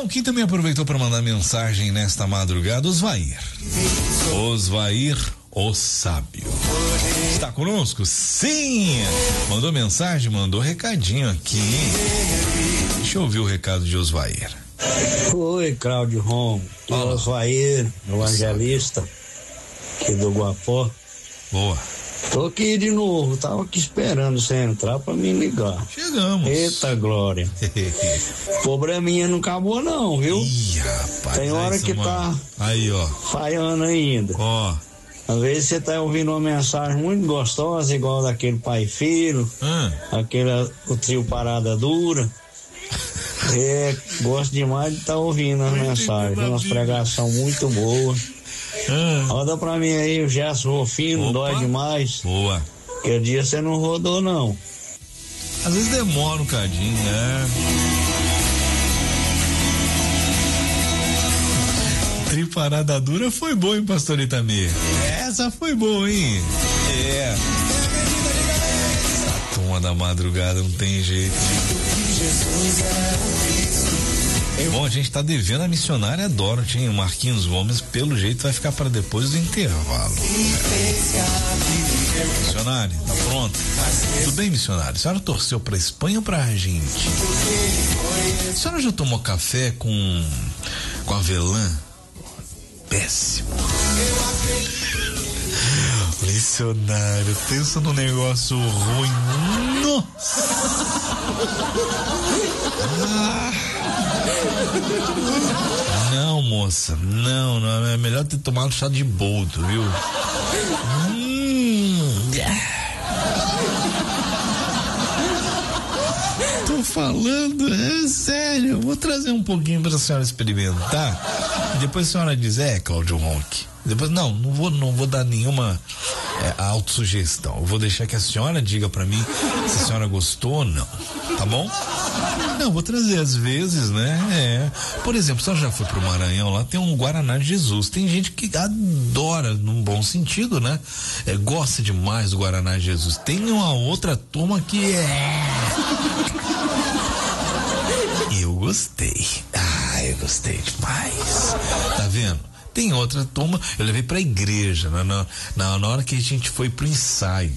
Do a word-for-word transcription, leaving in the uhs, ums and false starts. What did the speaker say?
Bom, quem também aproveitou para mandar mensagem nesta madrugada, Osvair. Osvair, o sábio. Está conosco? Sim! Mandou mensagem, mandou recadinho aqui. Deixa eu ouvir o recado de Osvair. Oi, Cláudio Rom. E Osvair, evangelista, aqui do Guapó. Boa. Tô aqui de novo, tava aqui esperando você entrar pra me ligar. Chegamos. Eita glória. Probleminha não acabou não, viu? Ih, rapaz. Tem hora que mano. Tá aí, ó, falhando ainda. Ó. Às vezes você tá ouvindo uma mensagem muito gostosa, igual daquele pai e filho, hum. aquele, o trio Parada Dura. É, gosto demais de estar tá ouvindo as mensagens, tem umas pregação muito boa. Hum. Roda pra mim aí o Gerson Rufino, dói demais. Boa. Aquele dia você não rodou não. Às vezes demora um cadinho, né? Trio Parada Dura foi bom, hein, pastor Itamir? Essa foi boa, hein? É. Essa turma da madrugada não tem jeito. Bom, a gente tá devendo a missionária Dorothy, hein? O Marquinhos Gomes, pelo jeito, vai ficar para depois do intervalo. É. Missionária, tá pronto? Tudo bem, missionária? A senhora torceu pra Espanha ou pra Argentina? A senhora já tomou café com com avelã? Péssimo. Missionário, pensa num negócio ruim. Nossa! Ah. Não, moça, não, não, é melhor ter tomado chá de boldo, viu? Hum. Tô falando, é sério, eu vou trazer um pouquinho pra senhora experimentar. Depois a senhora diz, é, Cláudio Ronck. Depois, não, não vou, não vou dar nenhuma é, autossugestão. Eu vou deixar que a senhora diga pra mim se a senhora gostou ou não. Tá bom? Não, vou trazer às vezes, né? É. Por exemplo, a senhora já foi pro Maranhão, lá tem um Guaraná de Jesus. Tem gente que adora, num bom sentido, né? É, gosta demais do Guaraná de Jesus. Tem uma outra turma que é. Eu gostei. Ah, eu gostei demais. Tá vendo? Tem outra turma, eu levei pra igreja, na, na, na hora que a gente foi pro ensaio.